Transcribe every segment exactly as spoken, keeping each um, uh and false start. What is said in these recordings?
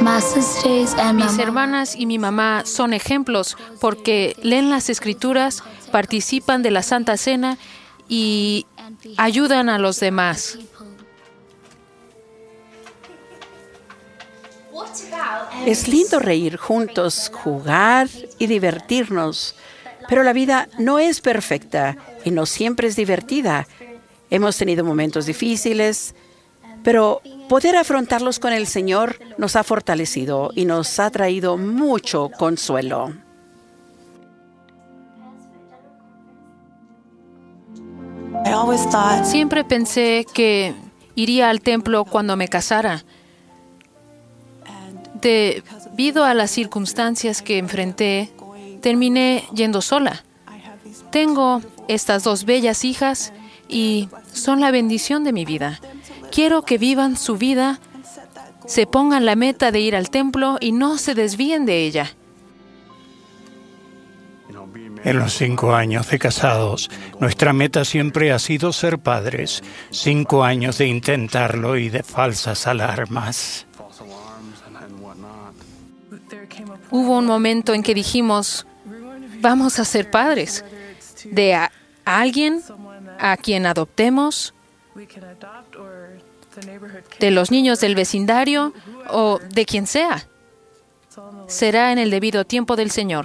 Mis hermanas y mi mamá son ejemplos porque leen las Escrituras, participan de la Santa Cena y ayudan a los demás. Es lindo reír juntos, jugar y divertirnos, pero la vida no es perfecta y no siempre es divertida. Hemos tenido momentos difíciles, pero poder afrontarlos con el Señor nos ha fortalecido y nos ha traído mucho consuelo. Siempre pensé que iría al templo cuando me casara. Debido a las circunstancias que enfrenté, terminé yendo sola. Tengo estas dos bellas hijas y son la bendición de mi vida. Quiero que vivan su vida, se pongan la meta de ir al templo y no se desvíen de ella. En los cinco años de casados, nuestra meta siempre ha sido ser padres. Cinco años de intentarlo y de falsas alarmas. Hubo un momento en que dijimos, vamos a ser padres de a alguien a quien adoptemos, de los niños del vecindario o de quien sea. Será en el debido tiempo del Señor.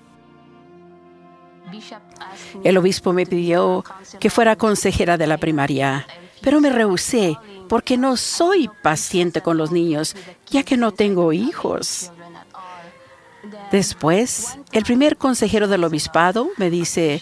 El obispo me pidió que fuera consejera de la primaria, pero me rehusé porque no soy paciente con los niños, ya que no tengo hijos. Después, el primer consejero del obispado me dice,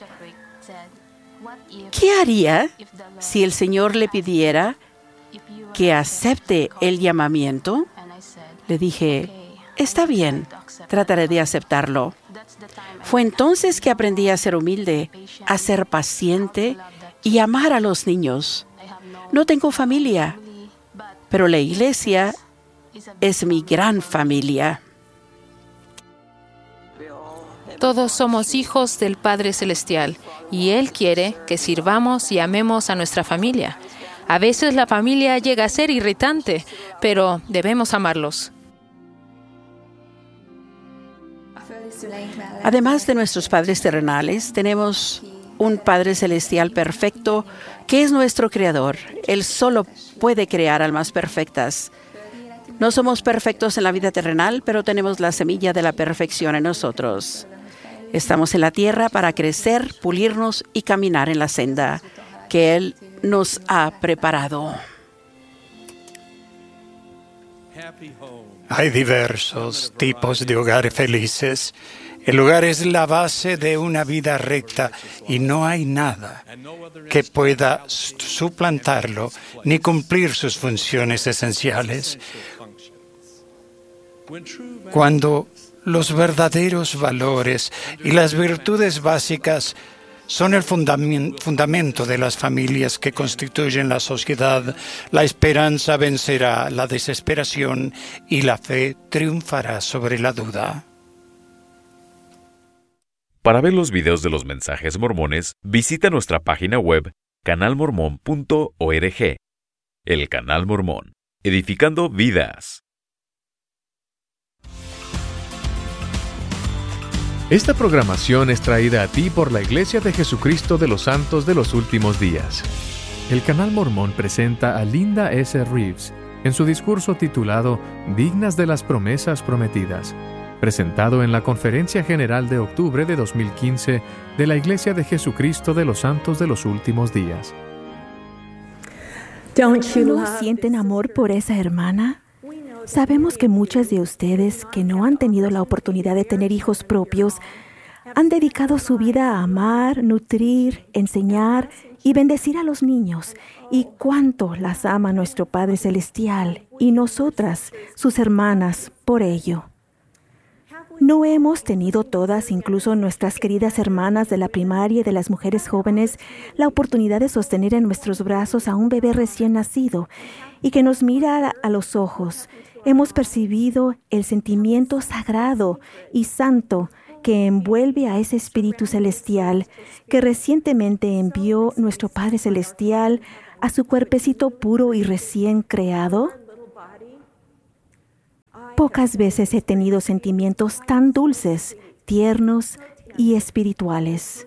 ¿qué haría si el Señor le pidiera que acepte el llamamiento? Le dije, está bien, trataré de aceptarlo. Fue entonces que aprendí a ser humilde, a ser paciente y amar a los niños. No tengo familia, pero la iglesia es mi gran familia. Todos somos hijos del Padre Celestial y Él quiere que sirvamos y amemos a nuestra familia. A veces la familia llega a ser irritante, pero debemos amarlos. Además de nuestros padres terrenales, tenemos un Padre Celestial perfecto que es nuestro Creador. Él solo puede crear almas perfectas. No somos perfectos en la vida terrenal, pero tenemos la semilla de la perfección en nosotros. Estamos en la tierra para crecer, pulirnos y caminar en la senda que Él nos ha preparado. Hay diversos tipos de hogares felices. El hogar es la base de una vida recta y no hay nada que pueda suplantarlo ni cumplir sus funciones esenciales. Cuando los verdaderos valores y las virtudes básicas son el fundamento de las familias que constituyen la sociedad, la esperanza vencerá la desesperación y la fe triunfará sobre la duda. Para ver los videos de los mensajes mormones, visita nuestra página web canal mormón punto org. El Canal Mormón, edificando vidas. Esta programación es traída a ti por la Iglesia de Jesucristo de los Santos de los Últimos Días. El Canal Mormón presenta a Linda S. Reeves en su discurso titulado Dignas de las Promesas Prometidas, presentado en la Conferencia General de octubre de dos mil quince de la Iglesia de Jesucristo de los Santos de los Últimos Días. ¿No sienten amor por esa hermana? Sabemos que muchas de ustedes que no han tenido la oportunidad de tener hijos propios han dedicado su vida a amar, nutrir, enseñar y bendecir a los niños. Y cuánto las ama nuestro Padre Celestial y nosotras, sus hermanas, por ello. ¿No hemos tenido todas, incluso nuestras queridas hermanas de la primaria y de las mujeres jóvenes, la oportunidad de sostener en nuestros brazos a un bebé recién nacido y que nos mira a los ojos? Hemos percibido el sentimiento sagrado y santo que envuelve a ese Espíritu Celestial que recientemente envió nuestro Padre Celestial a su cuerpecito puro y recién creado. Pocas veces he tenido sentimientos tan dulces, tiernos y espirituales.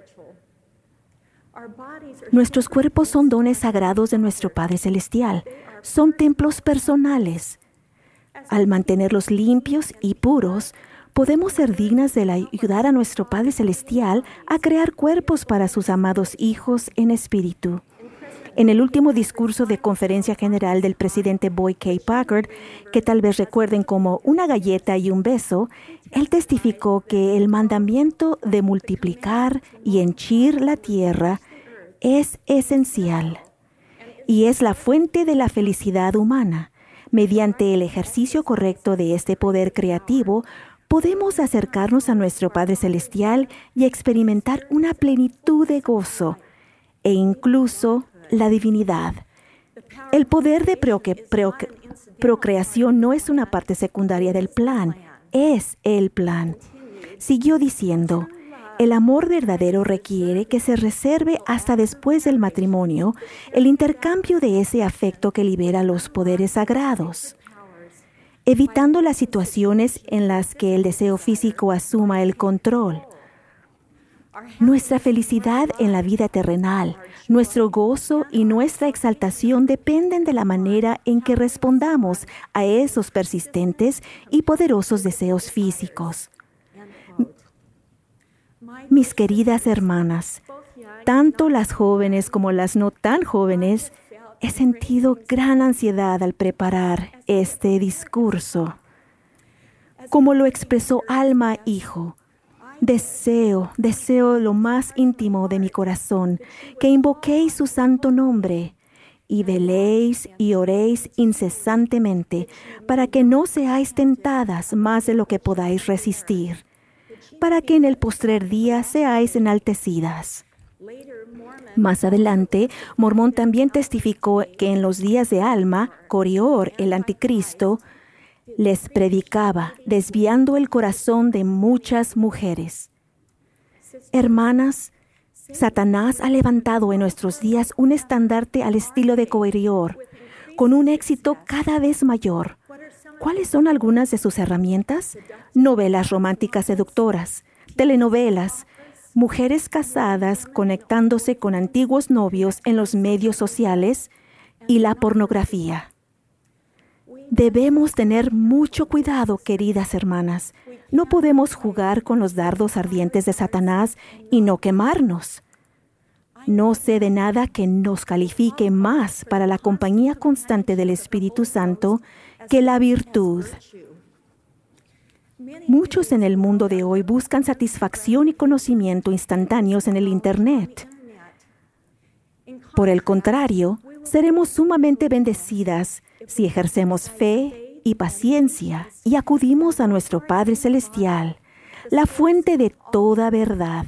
Nuestros cuerpos son dones sagrados de nuestro Padre Celestial. Son templos personales. Al mantenerlos limpios y puros, podemos ser dignas de ayudar a nuestro Padre Celestial a crear cuerpos para sus amados hijos en espíritu. En el último discurso de conferencia general del presidente Boyd K. Packer, que tal vez recuerden como una galleta y un beso, él testificó que el mandamiento de multiplicar y henchir la tierra es esencial y es la fuente de la felicidad humana. Mediante el ejercicio correcto de este poder creativo, podemos acercarnos a nuestro Padre Celestial y experimentar una plenitud de gozo e incluso la divinidad. El poder de proque- proque- procreación no es una parte secundaria del plan, es el plan. Siguió diciendo, el amor verdadero requiere que se reserve hasta después del matrimonio el intercambio de ese afecto que libera los poderes sagrados, evitando las situaciones en las que el deseo físico asuma el control. Nuestra felicidad en la vida terrenal, nuestro gozo y nuestra exaltación dependen de la manera en que respondamos a esos persistentes y poderosos deseos físicos. Mis queridas hermanas, tanto las jóvenes como las no tan jóvenes, he sentido gran ansiedad al preparar este discurso. Como lo expresó Alma Hijo, Deseo, deseo lo más íntimo de mi corazón, que invoquéis su santo nombre y veléis y oréis incesantemente para que no seáis tentadas más de lo que podáis resistir, para que en el postrer día seáis enaltecidas. Más adelante, Mormón también testificó que en los días de Alma, Corior, el anticristo, les predicaba, desviando el corazón de muchas mujeres. Hermanas, Satanás ha levantado en nuestros días un estandarte al estilo de Corior, con un éxito cada vez mayor. ¿Cuáles son algunas de sus herramientas? Novelas románticas seductoras, telenovelas, mujeres casadas conectándose con antiguos novios en los medios sociales y la pornografía. Debemos tener mucho cuidado, queridas hermanas. No podemos jugar con los dardos ardientes de Satanás y no quemarnos. No sé de nada que nos califique más para la compañía constante del Espíritu Santo que la virtud. Muchos en el mundo de hoy buscan satisfacción y conocimiento instantáneos en el Internet. Por el contrario, seremos sumamente bendecidas si ejercemos fe y paciencia y acudimos a nuestro Padre Celestial, la fuente de toda verdad.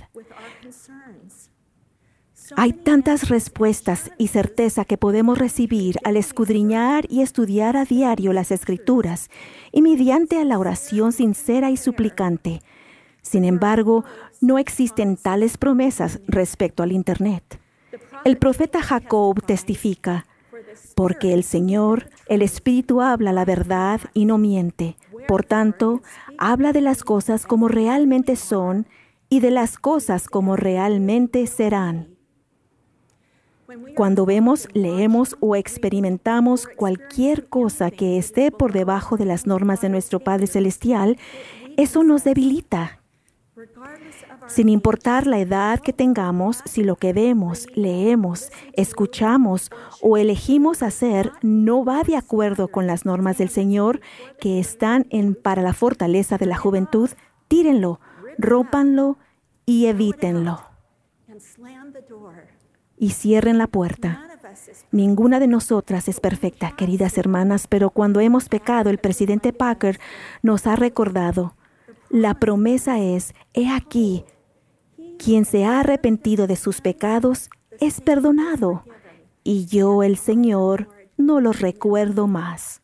Hay tantas respuestas y certeza que podemos recibir al escudriñar y estudiar a diario las Escrituras y mediante la oración sincera y suplicante. Sin embargo, no existen tales promesas respecto al Internet. El profeta Jacob testifica, porque el Señor, el Espíritu habla la verdad y no miente. Por tanto, habla de las cosas como realmente son y de las cosas como realmente serán. Cuando vemos, leemos o experimentamos cualquier cosa que esté por debajo de las normas de nuestro Padre Celestial, eso nos debilita. Sin importar la edad que tengamos, si lo que vemos, leemos, escuchamos o elegimos hacer no va de acuerdo con las normas del Señor que están en para la fortaleza de la juventud, tírenlo, rómpanlo y evítenlo. Y cierren la puerta. Ninguna de nosotras es perfecta, queridas hermanas, pero cuando hemos pecado, el presidente Packer nos ha recordado. La promesa es, he aquí, quien se ha arrepentido de sus pecados es perdonado, y yo, el Señor, no los recuerdo más.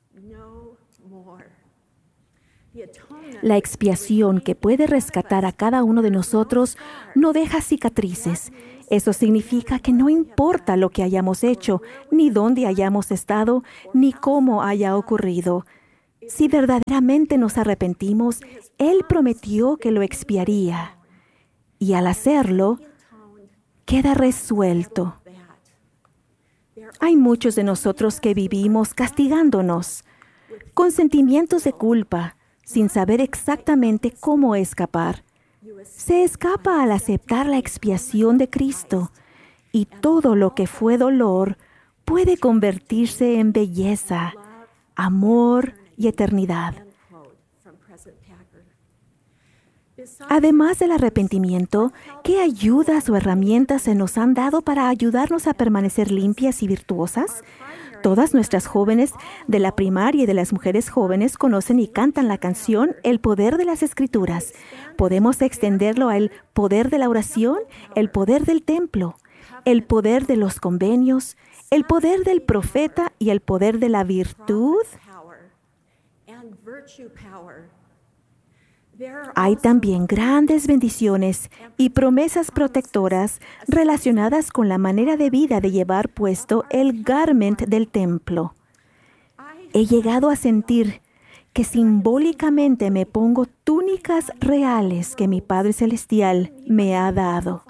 La expiación que puede rescatar a cada uno de nosotros no deja cicatrices. Eso significa que no importa lo que hayamos hecho, ni dónde hayamos estado, ni cómo haya ocurrido. Si verdaderamente nos arrepentimos, Él prometió que lo expiaría. Y al hacerlo, queda resuelto. Hay muchos de nosotros que vivimos castigándonos, con sentimientos de culpa, sin saber exactamente cómo escapar. Se escapa al aceptar la expiación de Cristo, y todo lo que fue dolor puede convertirse en belleza, amor y eternidad. Además del arrepentimiento, ¿qué ayudas o herramientas se nos han dado para ayudarnos a permanecer limpias y virtuosas? Todas nuestras jóvenes de la primaria y de las mujeres jóvenes conocen y cantan la canción El poder de las Escrituras. Podemos extenderlo al poder de la oración, el poder del templo, el poder de los convenios, el poder del profeta y el poder de la virtud. Hay también grandes bendiciones y promesas protectoras relacionadas con la manera de vida de llevar puesto el garment del templo. He llegado a sentir que simbólicamente me pongo túnicas reales que mi Padre Celestial me ha dado.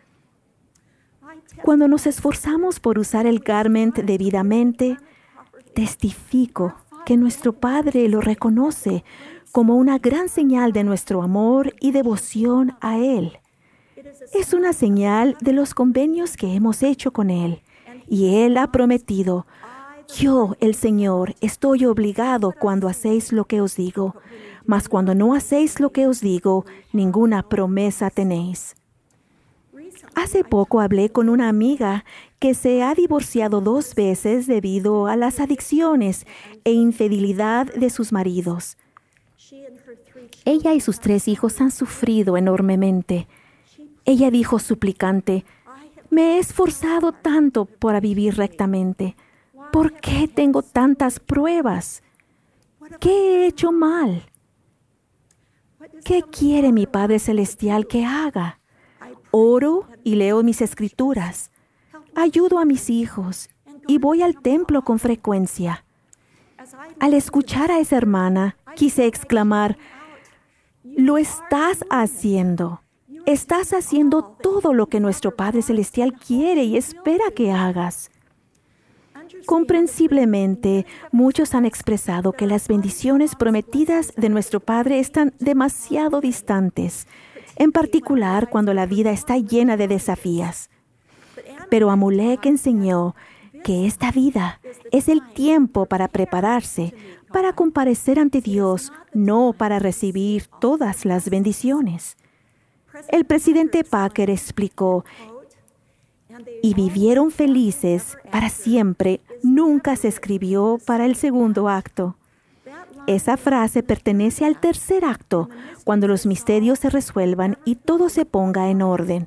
Cuando nos esforzamos por usar el garment debidamente, testifico que nuestro Padre lo reconoce como una gran señal de nuestro amor y devoción a Él. Es una señal de los convenios que hemos hecho con Él, y Él ha prometido: yo, el Señor, estoy obligado cuando hacéis lo que os digo, mas cuando no hacéis lo que os digo, ninguna promesa tenéis. Hace poco hablé con una amiga que se ha divorciado dos veces debido a las adicciones e infidelidad de sus maridos. Ella y sus tres hijos han sufrido enormemente. Ella dijo suplicante: me he esforzado tanto por vivir rectamente. ¿Por qué tengo tantas pruebas? ¿Qué he hecho mal? ¿Qué quiere mi Padre Celestial que haga? Oro y leo mis escrituras. Ayudo a mis hijos y voy al templo con frecuencia. Al escuchar a esa hermana, quise exclamar: lo estás haciendo. Estás haciendo todo lo que nuestro Padre Celestial quiere y espera que hagas. Comprensiblemente, muchos han expresado que las bendiciones prometidas de nuestro Padre están demasiado distantes, en particular cuando la vida está llena de desafíos. Pero Amulek enseñó que esta vida es el tiempo para prepararse, para comparecer ante Dios, no para recibir todas las bendiciones. El presidente Packer explicó: y vivieron felices para siempre, nunca se escribió para el segundo acto. Esa frase pertenece al tercer acto, cuando los misterios se resuelvan y todo se ponga en orden.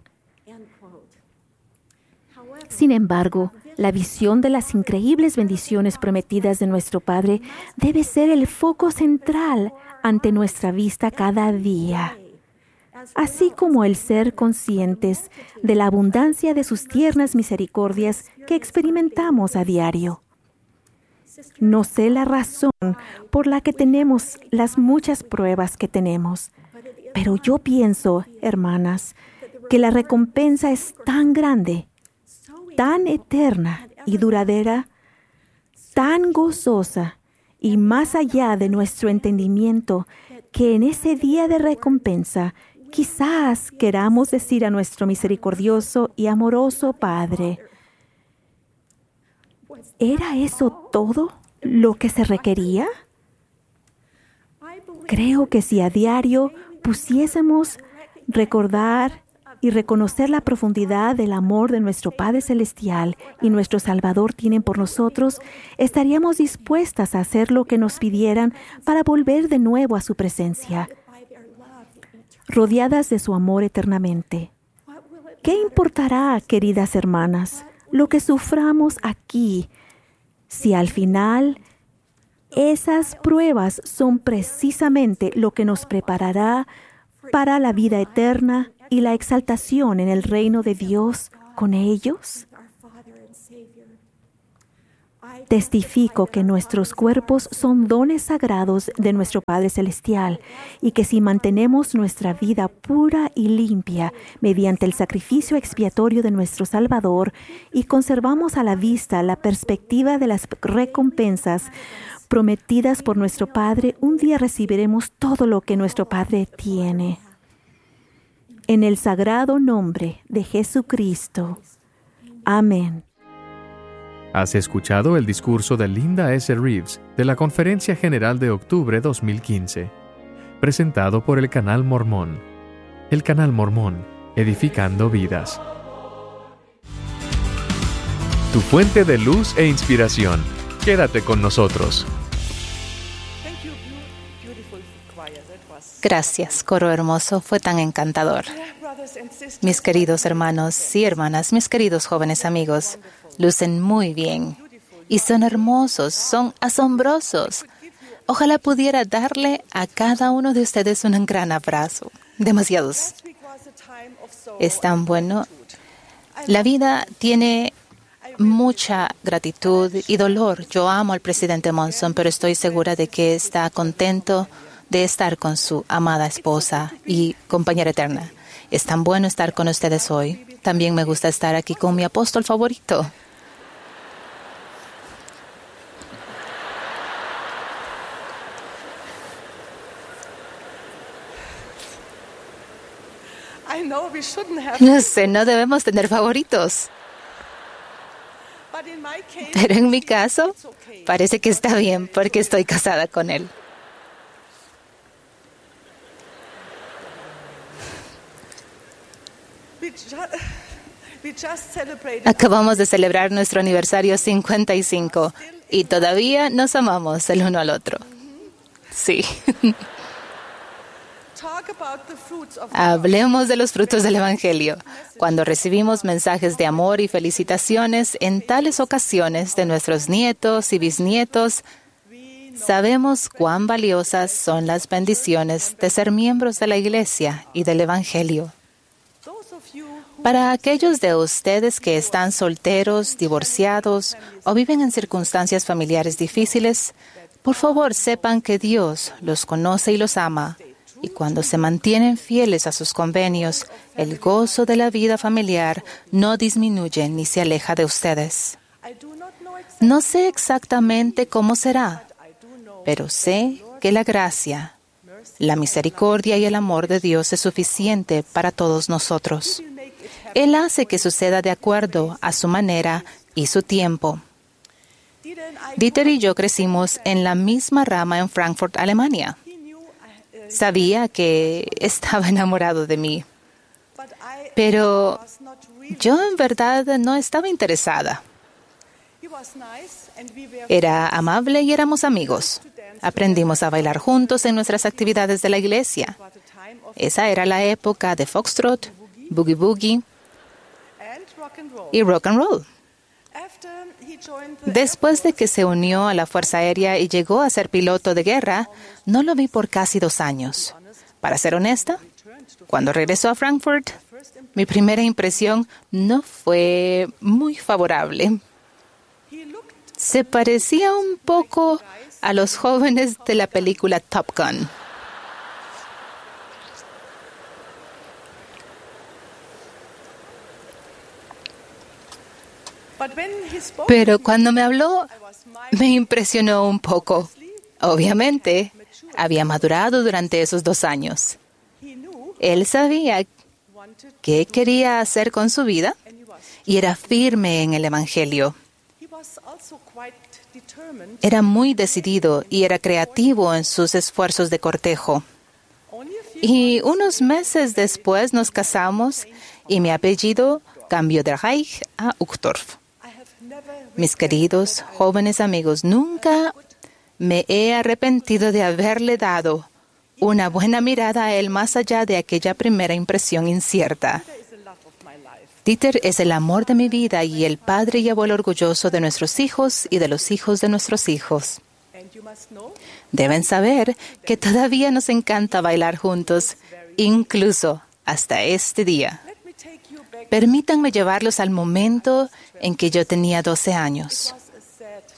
Sin embargo, la visión de las increíbles bendiciones prometidas de nuestro Padre debe ser el foco central ante nuestra vista cada día, así como el ser conscientes de la abundancia de sus tiernas misericordias que experimentamos a diario. No sé la razón por la que tenemos las muchas pruebas que tenemos, pero yo pienso, hermanas, que la recompensa es tan grande, tan eterna y duradera, tan gozosa y más allá de nuestro entendimiento, que en ese día de recompensa quizás queramos decir a nuestro misericordioso y amoroso Padre: ¿era eso todo lo que se requería? Creo que si a diario pusiésemos recordar y reconocer la profundidad del amor de nuestro Padre Celestial y nuestro Salvador tienen por nosotros, estaríamos dispuestas a hacer lo que nos pidieran para volver de nuevo a su presencia, rodeadas de su amor eternamente. ¿Qué importará, queridas hermanas, lo que suframos aquí, si al final esas pruebas son precisamente lo que nos preparará para la vida eterna y la exaltación en el reino de Dios con ellos? Testifico que nuestros cuerpos son dones sagrados de nuestro Padre Celestial y que si mantenemos nuestra vida pura y limpia mediante el sacrificio expiatorio de nuestro Salvador y conservamos a la vista la perspectiva de las recompensas prometidas por nuestro Padre, un día recibiremos todo lo que nuestro Padre tiene. En el sagrado nombre de Jesucristo. Amén. Has escuchado el discurso de Linda S. Reeves de la Conferencia General de Octubre dos mil quince, presentado por el Canal Mormón. El Canal Mormón, edificando vidas. Tu fuente de luz e inspiración. Quédate con nosotros. Gracias, coro hermoso, fue tan encantador. Mis queridos hermanos y hermanas, mis queridos jóvenes amigos, lucen muy bien y son hermosos, son asombrosos. Ojalá pudiera darle a cada uno de ustedes un gran abrazo. Demasiados. Es tan bueno. La vida tiene mucha gratitud y dolor. Yo amo al presidente Monson, pero estoy segura de que está contento de estar con su amada esposa y compañera eterna. Es tan bueno estar con ustedes hoy. También me gusta estar aquí con mi apóstol favorito. No sé, no debemos tener favoritos. Pero en mi caso, parece que está bien porque estoy casada con él. Acabamos de celebrar nuestro aniversario cincuenta y cinco y todavía nos amamos el uno al otro. Sí. Hablemos de los frutos del Evangelio. Cuando recibimos mensajes de amor y felicitaciones en tales ocasiones de nuestros nietos y bisnietos, sabemos cuán valiosas son las bendiciones de ser miembros de la Iglesia y del Evangelio. Para aquellos de ustedes que están solteros, divorciados o viven en circunstancias familiares difíciles, por favor sepan que Dios los conoce y los ama. Y cuando se mantienen fieles a sus convenios, el gozo de la vida familiar no disminuye ni se aleja de ustedes. No sé exactamente cómo será, pero sé que la gracia, la misericordia y el amor de Dios es suficiente para todos nosotros. Él hace que suceda de acuerdo a su manera y su tiempo. Dieter y yo crecimos en la misma rama en Frankfurt, Alemania. Sabía que estaba enamorado de mí, pero yo en verdad no estaba interesada. Era amable y éramos amigos. Aprendimos a bailar juntos en nuestras actividades de la iglesia. Esa era la época de foxtrot, boogie boogie y rock and roll. Después de que se unió a la Fuerza Aérea y llegó a ser piloto de guerra, no lo vi por casi dos años. Para ser honesta, cuando regresó a Frankfurt, mi primera impresión no fue muy favorable. Se parecía un poco a los jóvenes de la película Top Gun. Pero cuando me habló, me impresionó un poco. Obviamente, había madurado durante esos dos años. Él sabía qué quería hacer con su vida y era firme en el Evangelio. Era muy decidido y era creativo en sus esfuerzos de cortejo. Y unos meses después nos casamos y mi apellido cambió de Reich a Uchtdorf. Mis queridos jóvenes amigos, nunca me he arrepentido de haberle dado una buena mirada a él más allá de aquella primera impresión incierta. Dieter es el amor de mi vida y el padre y abuelo orgulloso de nuestros hijos y de los hijos de nuestros hijos. Deben saber que todavía nos encanta bailar juntos, incluso hasta este día. Permítanme llevarlos al momento en que yo tenía doce años.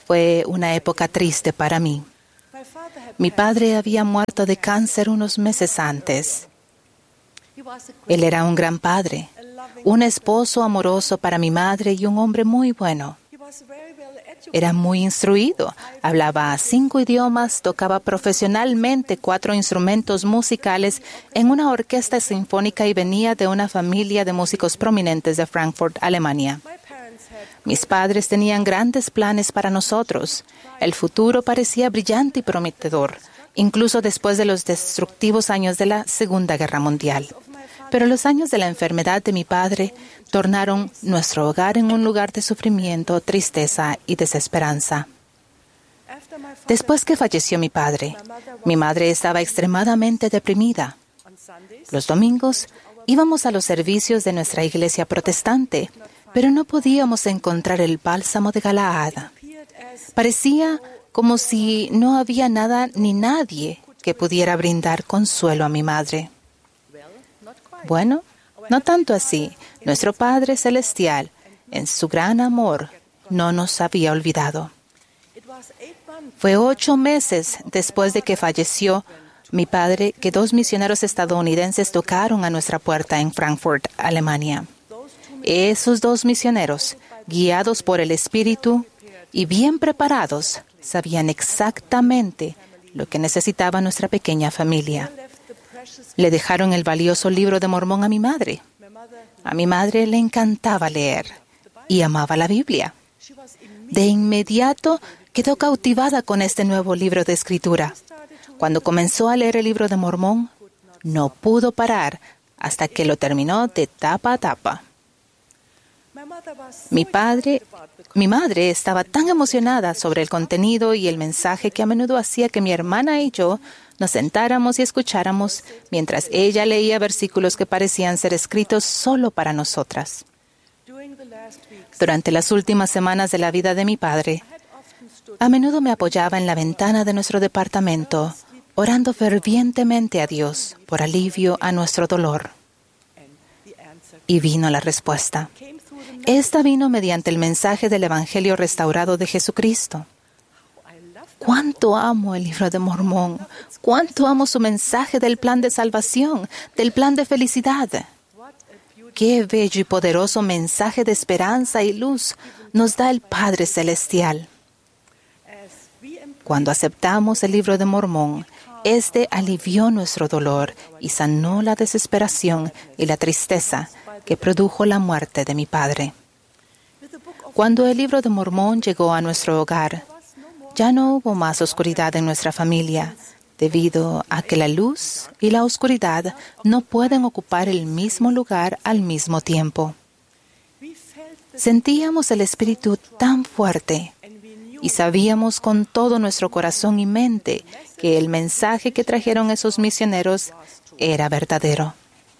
Fue una época triste para mí. Mi padre había muerto de cáncer unos meses antes. Él era un gran padre, un esposo amoroso para mi madre y un hombre muy bueno. Era muy instruido, hablaba cinco idiomas, tocaba profesionalmente cuatro instrumentos musicales en una orquesta sinfónica y venía de una familia de músicos prominentes de Frankfurt, Alemania. Mis padres tenían grandes planes para nosotros. El futuro parecía brillante y prometedor, incluso después de los destructivos años de la Segunda Guerra Mundial. Pero los años de la enfermedad de mi padre tornaron nuestro hogar en un lugar de sufrimiento, tristeza y desesperanza. Después que falleció mi padre, mi madre estaba extremadamente deprimida. Los domingos íbamos a los servicios de nuestra iglesia protestante, pero no podíamos encontrar el bálsamo de Galaad. Parecía como si no había nada ni nadie que pudiera brindar consuelo a mi madre. Bueno, no tanto así. Nuestro Padre Celestial, en su gran amor, no nos había olvidado. Fue ocho meses después de que falleció mi padre que dos misioneros estadounidenses tocaron a nuestra puerta en Frankfurt, Alemania. Esos dos misioneros, guiados por el Espíritu y bien preparados, sabían exactamente lo que necesitaba nuestra pequeña familia. Le dejaron el valioso libro de Mormón a mi madre. A mi madre le encantaba leer y amaba la Biblia. De inmediato quedó cautivada con este nuevo libro de escritura. Cuando comenzó a leer el libro de Mormón, no pudo parar hasta que lo terminó de tapa a tapa. Mi padre, mi madre estaba tan emocionada sobre el contenido y el mensaje que a menudo hacía que mi hermana y yo nos sentáramos y escucháramos mientras ella leía versículos que parecían ser escritos solo para nosotras. Durante las últimas semanas de la vida de mi padre, a menudo me apoyaba en la ventana de nuestro departamento, orando fervientemente a Dios por alivio a nuestro dolor. Y vino la respuesta. Esta vino mediante el mensaje del Evangelio restaurado de Jesucristo. ¡Cuánto amo el libro de Mormón! ¡Cuánto amo su mensaje del plan de salvación, del plan de felicidad! ¡Qué bello y poderoso mensaje de esperanza y luz nos da el Padre Celestial! Cuando aceptamos el libro de Mormón, este alivió nuestro dolor y sanó la desesperación y la tristeza que produjo la muerte de mi padre. Cuando el libro de Mormón llegó a nuestro hogar, ya no hubo más oscuridad en nuestra familia, debido a que la luz y la oscuridad no pueden ocupar el mismo lugar al mismo tiempo. Sentíamos el Espíritu tan fuerte y sabíamos con todo nuestro corazón y mente que el mensaje que trajeron esos misioneros era verdadero.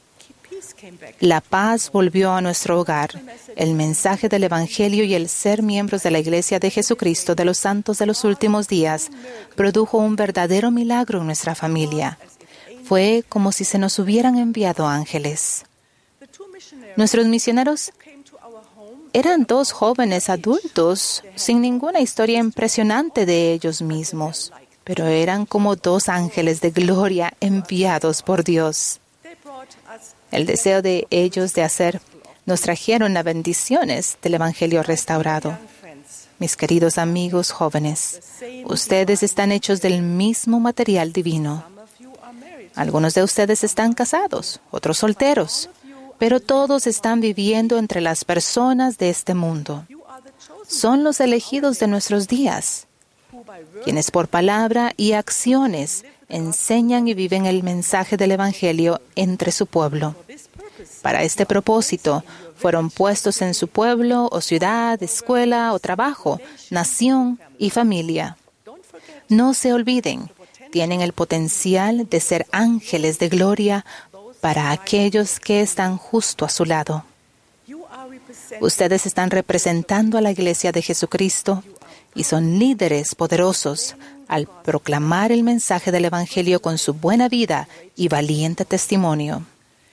La paz volvió a nuestro hogar. El mensaje del Evangelio y el ser miembros de la Iglesia de Jesucristo de los Santos de los Últimos Días produjo un verdadero milagro en nuestra familia. Fue como si se nos hubieran enviado ángeles. Nuestros misioneros eran dos jóvenes adultos sin ninguna historia impresionante de ellos mismos, pero eran como dos ángeles de gloria enviados por Dios. El deseo de ellos de hacer nos trajeron las bendiciones del Evangelio restaurado. Mis queridos amigos jóvenes, ustedes están hechos del mismo material divino. Algunos de ustedes están casados, otros solteros, pero todos están viviendo entre las personas de este mundo. Son los elegidos de nuestros días, quienes por palabra y acciones enseñan y viven el mensaje del Evangelio entre su pueblo. Para este propósito, fueron puestos en su pueblo o ciudad, escuela o trabajo, nación y familia. No se olviden, tienen el potencial de ser ángeles de gloria para aquellos que están justo a su lado. Ustedes están representando a la Iglesia de Jesucristo y son líderes poderosos al proclamar el mensaje del Evangelio con su buena vida y valiente testimonio.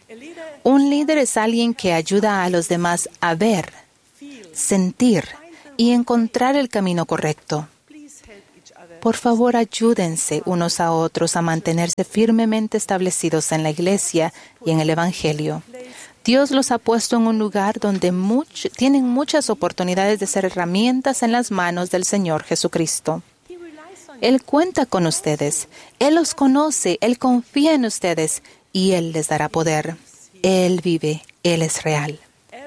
Un líder es alguien que ayuda a los demás a ver, sentir y encontrar el camino correcto. Por favor, ayúdense unos a otros a mantenerse firmemente establecidos en la Iglesia y en el Evangelio. Dios los ha puesto en un lugar donde much- tienen muchas oportunidades de ser herramientas en las manos del Señor Jesucristo. Él cuenta con ustedes, Él los conoce, Él confía en ustedes y Él les dará poder. Él vive, Él es real.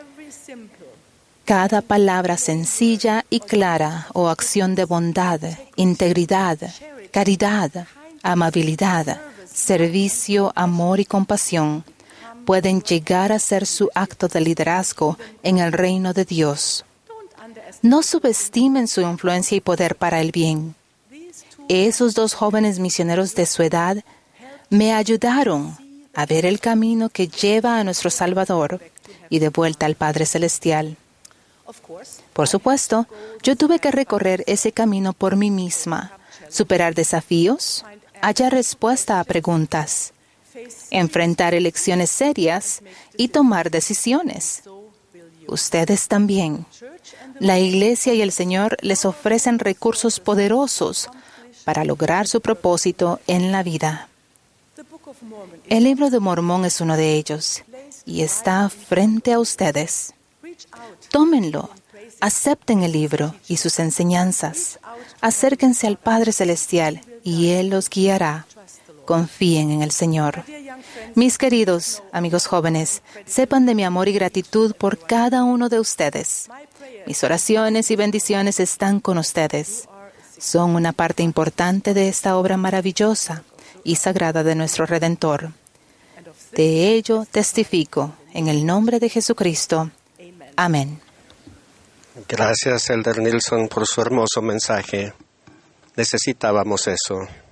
Cada palabra sencilla y clara o acción de bondad, integridad, caridad, amabilidad, servicio, amor y compasión pueden llegar a ser su acto de liderazgo en el reino de Dios. No subestimen su influencia y poder para el bien. Esos dos jóvenes misioneros de su edad me ayudaron a ver el camino que lleva a nuestro Salvador y de vuelta al Padre Celestial. Por supuesto, yo tuve que recorrer ese camino por mí misma, superar desafíos, hallar respuesta a preguntas, enfrentar elecciones serias y tomar decisiones. Ustedes también. La Iglesia y el Señor les ofrecen recursos poderosos para lograr su propósito en la vida. El libro de Mormón es uno de ellos y está frente a ustedes. Tómenlo, acepten el libro y sus enseñanzas. Acérquense al Padre Celestial y Él los guiará. Confíen en el Señor. Mis queridos amigos jóvenes, sepan de mi amor y gratitud por cada uno de ustedes. Mis oraciones y bendiciones están con ustedes. Son una parte importante de esta obra maravillosa y sagrada de nuestro Redentor. De ello testifico en el nombre de Jesucristo. Amén. Gracias, Elder Nilsson, por su hermoso mensaje. Necesitábamos eso.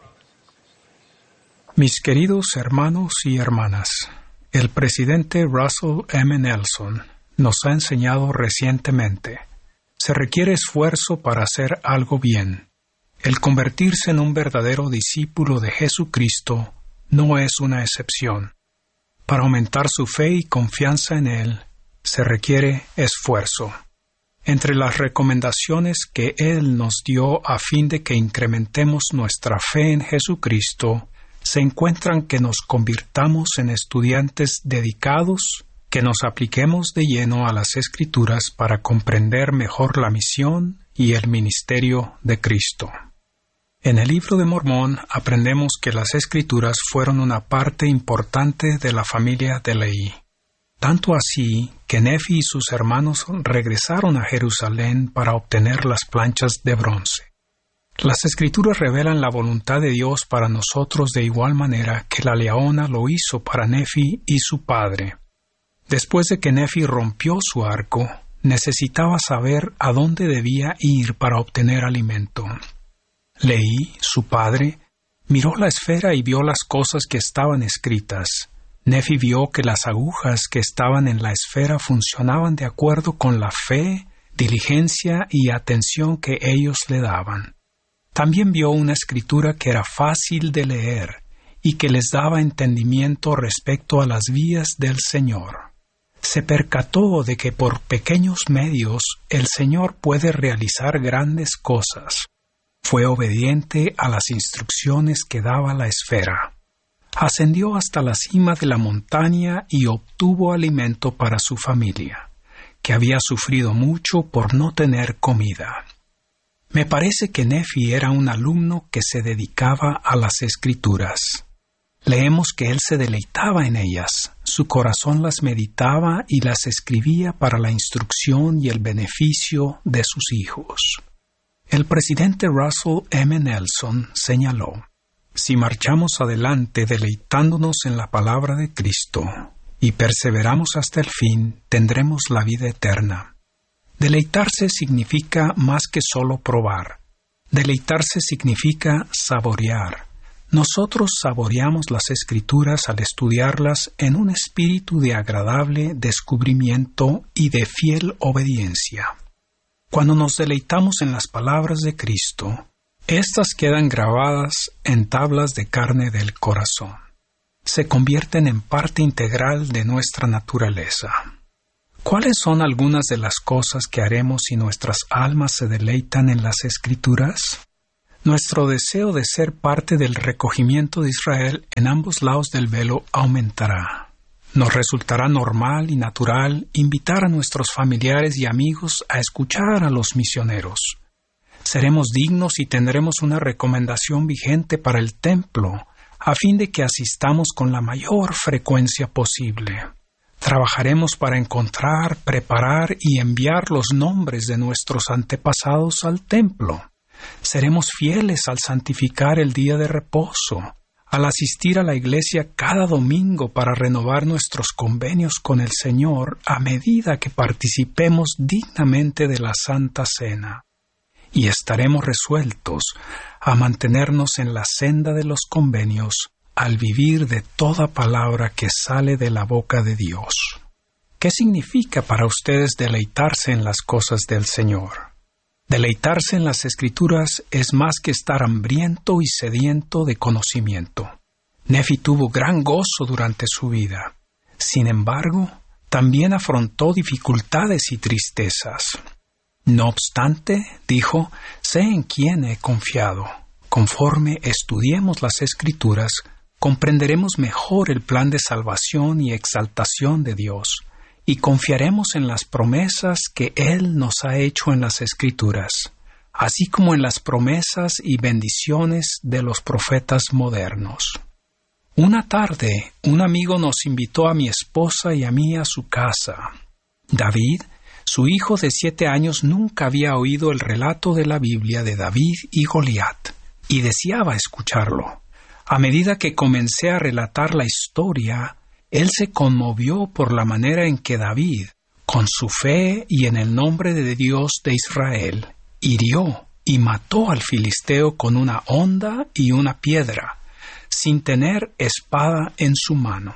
Mis queridos hermanos y hermanas, el presidente Russell M. Nelson nos ha enseñado recientemente: se requiere esfuerzo para hacer algo bien. El convertirse en un verdadero discípulo de Jesucristo no es una excepción. Para aumentar su fe y confianza en Él, se requiere esfuerzo. Entre las recomendaciones que Él nos dio a fin de que incrementemos nuestra fe en Jesucristo, se encuentran que nos convirtamos en estudiantes dedicados, que nos apliquemos de lleno a las Escrituras para comprender mejor la misión y el ministerio de Cristo. En el libro de Mormón aprendemos que las Escrituras fueron una parte importante de la familia de Leví. Tanto así que Nefi y sus hermanos regresaron a Jerusalén para obtener las planchas de bronce. Las Escrituras revelan la voluntad de Dios para nosotros de igual manera que la leona lo hizo para Nefi y su padre. Después de que Nefi rompió su arco, necesitaba saber a dónde debía ir para obtener alimento. Leí, su padre, miró la esfera y vio las cosas que estaban escritas. Nefi vio que las agujas que estaban en la esfera funcionaban de acuerdo con la fe, diligencia y atención que ellos le daban. También vio una escritura que era fácil de leer y que les daba entendimiento respecto a las vías del Señor. Se percató de que por pequeños medios el Señor puede realizar grandes cosas. Fue obediente a las instrucciones que daba la esfera. Ascendió hasta la cima de la montaña y obtuvo alimento para su familia, que había sufrido mucho por no tener comida. Me parece que Nefi era un alumno que se dedicaba a las Escrituras. Leemos que él se deleitaba en ellas, su corazón las meditaba y las escribía para la instrucción y el beneficio de sus hijos. El presidente Russell M. Nelson señaló: si marchamos adelante deleitándonos en la palabra de Cristo y perseveramos hasta el fin, tendremos la vida eterna. Deleitarse significa más que solo probar. Deleitarse significa saborear. Nosotros saboreamos las Escrituras al estudiarlas en un espíritu de agradable descubrimiento y de fiel obediencia. Cuando nos deleitamos en las palabras de Cristo, estas quedan grabadas en tablas de carne del corazón. Se convierten en parte integral de nuestra naturaleza. ¿Cuáles son algunas de las cosas que haremos si nuestras almas se deleitan en las Escrituras? Nuestro deseo de ser parte del recogimiento de Israel en ambos lados del velo aumentará. Nos resultará normal y natural invitar a nuestros familiares y amigos a escuchar a los misioneros. Seremos dignos y tendremos una recomendación vigente para el templo, a fin de que asistamos con la mayor frecuencia posible. Trabajaremos para encontrar, preparar y enviar los nombres de nuestros antepasados al templo. Seremos fieles al santificar el día de reposo, al asistir a la iglesia cada domingo para renovar nuestros convenios con el Señor a medida que participemos dignamente de la Santa Cena. Y estaremos resueltos a mantenernos en la senda de los convenios al vivir de toda palabra que sale de la boca de Dios. ¿Qué significa para ustedes deleitarse en las cosas del Señor? Deleitarse en las Escrituras es más que estar hambriento y sediento de conocimiento. Nefi tuvo gran gozo durante su vida. Sin embargo, también afrontó dificultades y tristezas. No obstante, dijo, sé en quién he confiado. Conforme estudiemos las Escrituras, comprenderemos mejor el plan de salvación y exaltación de Dios, y confiaremos en las promesas que Él nos ha hecho en las Escrituras, así como en las promesas y bendiciones de los profetas modernos. Una tarde, un amigo nos invitó a mi esposa y a mí a su casa. David, su hijo de siete años, nunca había oído el relato de la Biblia de David y Goliat, y deseaba escucharlo. A medida que comencé a relatar la historia, él se conmovió por la manera en que David, con su fe y en el nombre de Dios de Israel, hirió y mató al filisteo con una honda y una piedra, sin tener espada en su mano.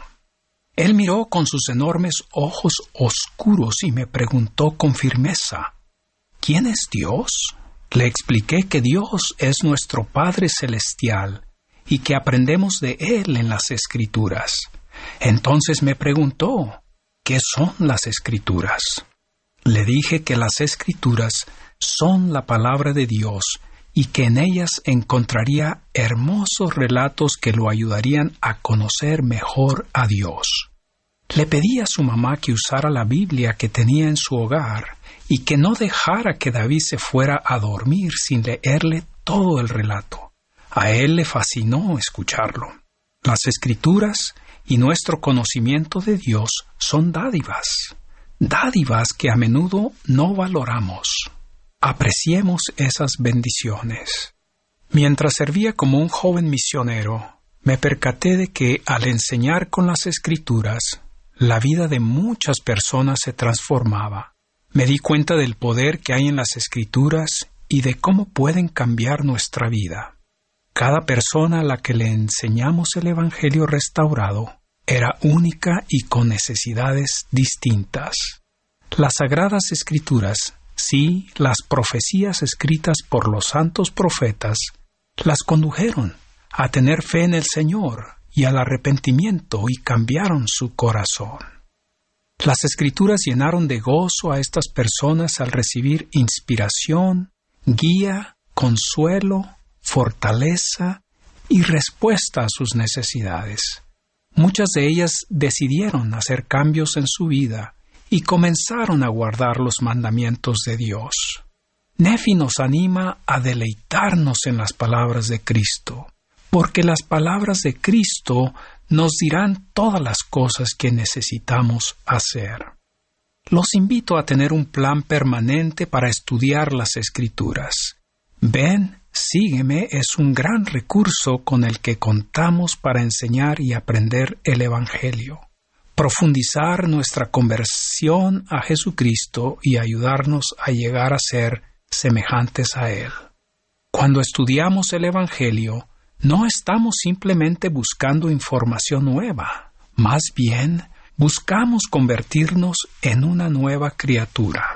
Él miró con sus enormes ojos oscuros y me preguntó con firmeza, ¿quién es Dios? Le expliqué que Dios es nuestro Padre Celestial y que aprendemos de Él en las Escrituras. Entonces me preguntó, ¿qué son las Escrituras? Le dije que las Escrituras son la palabra de Dios y que en ellas encontraría hermosos relatos que lo ayudarían a conocer mejor a Dios. Le pedí a su mamá que usara la Biblia que tenía en su hogar y que no dejara que David se fuera a dormir sin leerle todo el relato. A él le fascinó escucharlo. Las Escrituras y nuestro conocimiento de Dios son dádivas, dádivas que a menudo no valoramos. Apreciemos esas bendiciones. Mientras servía como un joven misionero, me percaté de que al enseñar con las Escrituras, la vida de muchas personas se transformaba. Me di cuenta del poder que hay en las Escrituras y de cómo pueden cambiar nuestra vida. Cada persona a la que le enseñamos el Evangelio restaurado era única y con necesidades distintas. Las Sagradas Escrituras, sí, las profecías escritas por los santos profetas, las condujeron a tener fe en el Señor y al arrepentimiento y cambiaron su corazón. Las Escrituras llenaron de gozo a estas personas al recibir inspiración, guía, consuelo, fortaleza y respuesta a sus necesidades. Muchas de ellas decidieron hacer cambios en su vida y comenzaron a guardar los mandamientos de Dios. Nefi nos anima a deleitarnos en las palabras de Cristo, porque las palabras de Cristo nos dirán todas las cosas que necesitamos hacer. Los invito a tener un plan permanente para estudiar las Escrituras. Ven, sígueme es un gran recurso con el que contamos para enseñar y aprender el Evangelio, profundizar nuestra conversión a Jesucristo y ayudarnos a llegar a ser semejantes a Él. Cuando estudiamos el Evangelio, no estamos simplemente buscando información nueva, más bien buscamos convertirnos en una nueva criatura.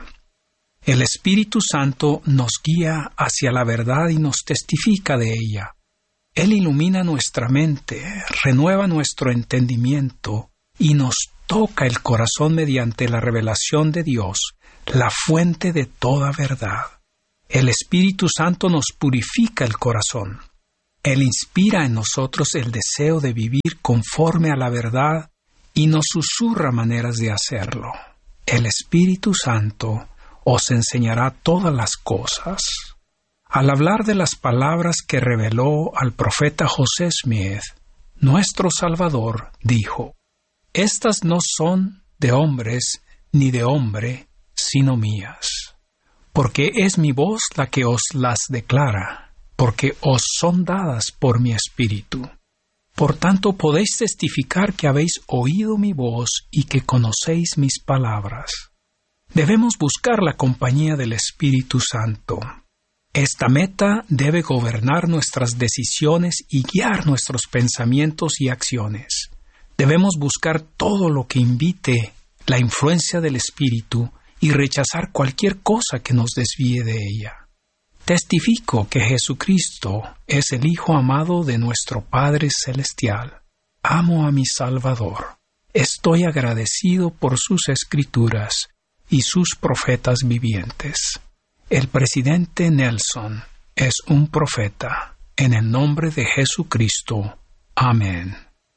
El Espíritu Santo nos guía hacia la verdad y nos testifica de ella. Él ilumina nuestra mente, renueva nuestro entendimiento y nos toca el corazón mediante la revelación de Dios, la fuente de toda verdad. El Espíritu Santo nos purifica el corazón. Él inspira en nosotros el deseo de vivir conforme a la verdad y nos susurra maneras de hacerlo. El Espíritu Santo os enseñará todas las cosas. Al hablar de las palabras que reveló al profeta José Smith, nuestro Salvador dijo: «Estas no son de hombres ni de hombre, sino mías, porque es mi voz la que os las declara, porque os son dadas por mi Espíritu. Por tanto podéis testificar que habéis oído mi voz y que conocéis mis palabras». Debemos buscar la compañía del Espíritu Santo. Esta meta debe gobernar nuestras decisiones y guiar nuestros pensamientos y acciones. Debemos buscar todo lo que invite la influencia del Espíritu y rechazar cualquier cosa que nos desvíe de ella. Testifico que Jesucristo es el Hijo amado de nuestro Padre Celestial. Amo a mi Salvador. Estoy agradecido por sus Escrituras y sus profetas vivientes. El presidente Nelson es un profeta. En el nombre de Jesucristo. Amén.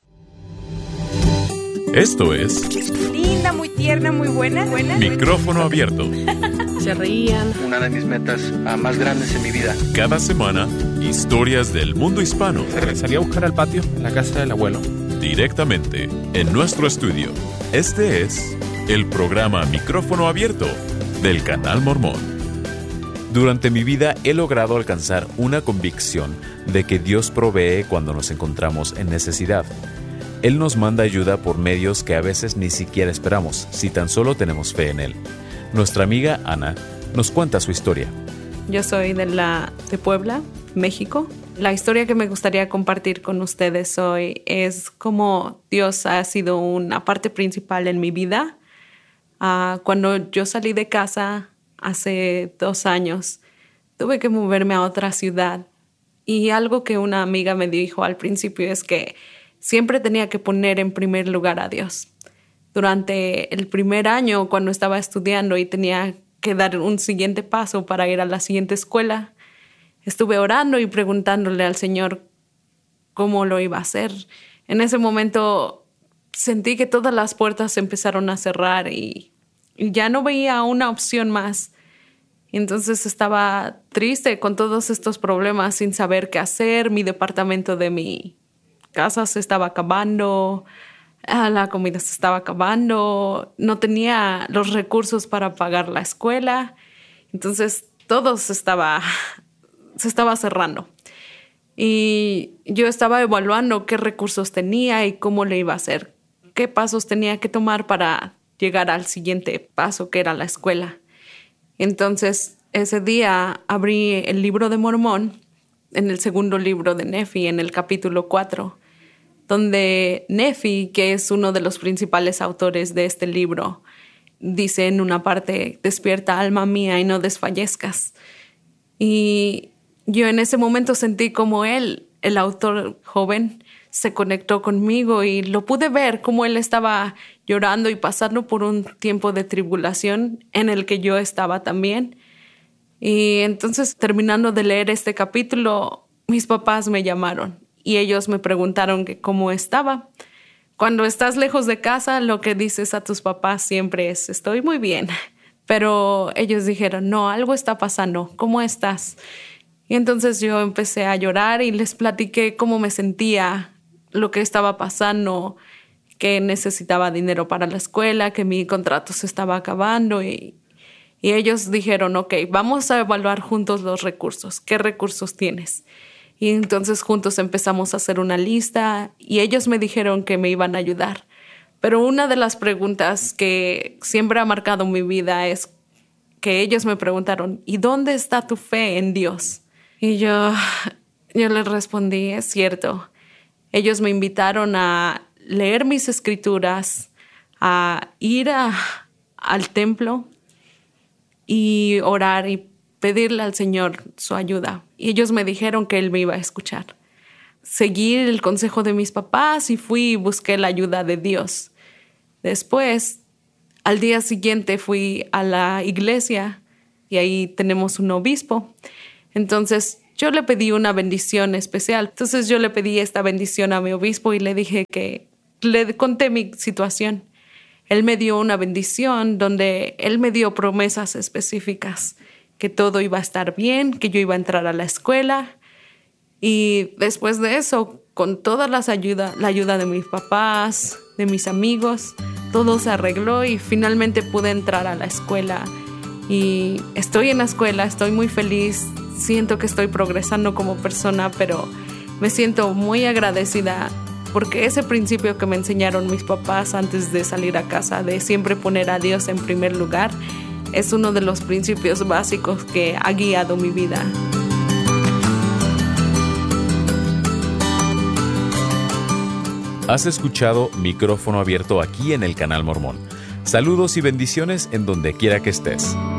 Esto es linda, muy tierna, muy buena. buena. Micrófono abierto. Se reían. Una de mis metas uh, más grandes en mi vida. Cada semana, historias del mundo hispano. Salí a buscar al patio, en la casa del abuelo. Directamente en nuestro estudio. Este es el programa Micrófono Abierto del Canal Mormón. Durante mi vida he logrado alcanzar una convicción de que Dios provee cuando nos encontramos en necesidad. Él nos manda ayuda por medios que a veces ni siquiera esperamos, si tan solo tenemos fe en Él. Nuestra amiga Ana nos cuenta su historia. Yo soy de, la, de Puebla, México. La historia que me gustaría compartir con ustedes hoy es cómo Dios ha sido una parte principal en mi vida. Uh, cuando yo salí de casa hace dos años, tuve que moverme a otra ciudad. Y algo que una amiga me dijo al principio es que siempre tenía que poner en primer lugar a Dios. Durante el primer año, cuando estaba estudiando y tenía que dar un siguiente paso para ir a la siguiente escuela, estuve orando y preguntándole al Señor cómo lo iba a hacer. En ese momento sentí que todas las puertas se empezaron a cerrar y, y ya no veía una opción más. Entonces estaba triste con todos estos problemas sin saber qué hacer. Mi departamento de mi casa se estaba acabando, la comida se estaba acabando, no tenía los recursos para pagar la escuela. Entonces todo se estaba, se estaba cerrando. Y yo estaba evaluando qué recursos tenía y cómo le iba a hacer, qué pasos tenía que tomar para llegar al siguiente paso, que era la escuela. Entonces, ese día abrí el libro de Mormón, en el segundo libro de Nefi, en el capítulo cuatro, donde Nefi, que es uno de los principales autores de este libro, dice en una parte: «Despierta, alma mía, y no desfallezcas». Y yo en ese momento sentí como él, el autor joven, se conectó conmigo y lo pude ver como él estaba llorando y pasando por un tiempo de tribulación en el que yo estaba también. Y entonces, terminando de leer este capítulo, mis papás me llamaron y ellos me preguntaron que cómo estaba. Cuando estás lejos de casa, lo que dices a tus papás siempre es: «Estoy muy bien». Pero ellos dijeron: «No, algo está pasando. ¿Cómo estás?». Y entonces yo empecé a llorar y les platiqué cómo me sentía, lo que estaba pasando, que necesitaba dinero para la escuela, que mi contrato se estaba acabando. Y, y ellos dijeron: «Ok, vamos a evaluar juntos los recursos. ¿Qué recursos tienes?». Y entonces juntos empezamos a hacer una lista y ellos me dijeron que me iban a ayudar. Pero una de las preguntas que siempre ha marcado mi vida es que ellos me preguntaron: «¿Y dónde está tu fe en Dios?». Y yo, yo les respondí: «Es cierto». Ellos me invitaron a leer mis escrituras, a ir a, al templo y orar y pedirle al Señor su ayuda. Y ellos me dijeron que Él me iba a escuchar. Seguí el consejo de mis papás y fui y busqué la ayuda de Dios. Después, al día siguiente fui a la iglesia y ahí tenemos un obispo. Entonces, yo le pedí una bendición especial. Entonces, yo le pedí esta bendición a mi obispo y le dije que le conté mi situación. Él me dio una bendición donde él me dio promesas específicas, que todo iba a estar bien, que yo iba a entrar a la escuela. Y después de eso, con toda las ayuda, la ayuda de mis papás, de mis amigos, todo se arregló y finalmente pude entrar a la escuela. Y estoy en la escuela, estoy muy feliz, siento que estoy progresando como persona, pero me siento muy agradecida porque ese principio que me enseñaron mis papás antes de salir a casa, de siempre poner a Dios en primer lugar, es uno de los principios básicos que ha guiado mi vida. Has escuchado Micrófono Abierto aquí en el Canal Mormón. Saludos y bendiciones en donde quiera que estés.